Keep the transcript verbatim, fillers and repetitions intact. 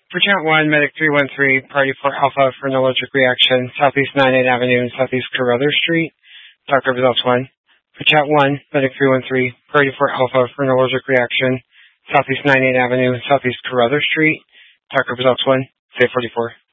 For chat one, Medic three one three, Party four Alpha for an allergic reaction, Southeast nine eight Avenue and Southeast Carruthers Street. Doctor Results one. For chat one, Medic three one three, Party four Alpha for an allergic reaction, Southeast nine eight Avenue and Southeast Carruthers Street. Doctor Results one. Safe forty-four.